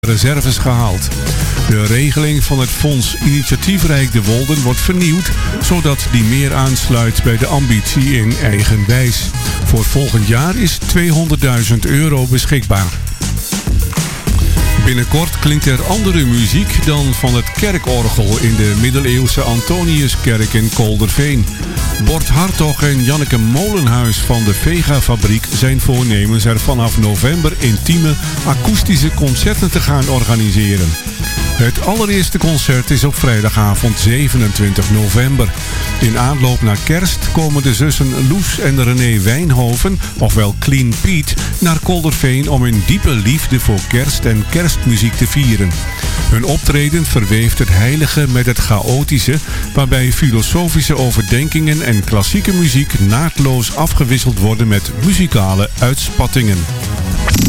reserves gehaald. De regeling van het fonds Initiatiefrijk de Wolden wordt vernieuwd, zodat die meer aansluit bij de ambitie in eigen wijs. Voor volgend jaar is €200.000 beschikbaar. Binnenkort klinkt er andere muziek dan van het kerkorgel in de middeleeuwse Antoniuskerk in Kolderveen. Bort Hartog en Janneke Molenhuis van de Vega-fabriek zijn voornemens er vanaf november intieme akoestische concerten te gaan organiseren. Het allereerste concert is op vrijdagavond 27 november. In aanloop naar kerst komen de zussen Loes en René Wijnhoven, ofwel Clean Piet, naar Kolderveen om hun diepe liefde voor kerst en kerstmuziek te vieren. Hun optreden verweeft het heilige met het chaotische, waarbij filosofische overdenkingen en klassieke muziek naadloos afgewisseld worden met muzikale uitspattingen.